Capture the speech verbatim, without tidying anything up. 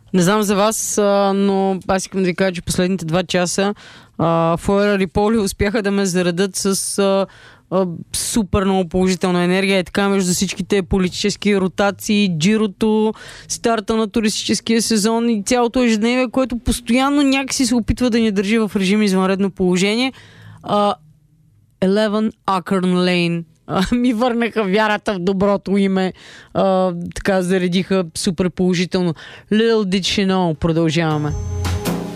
Не знам за вас, а, но аз искам да ви кажа, че последните два часа Фуера Риполи успяха да ме заредат с а, а, супер много положителна енергия. Е така между всичките политически ротации, джирото, старта на туристическия сезон и цялото ежедневие, което постоянно някакси се опитва да ни държи в режим извънредно положение. А, Eleven Acorn Lane а, ми върнаха вярата в доброто име. А, така заредиха супер положително. Little did she know. Продължаваме.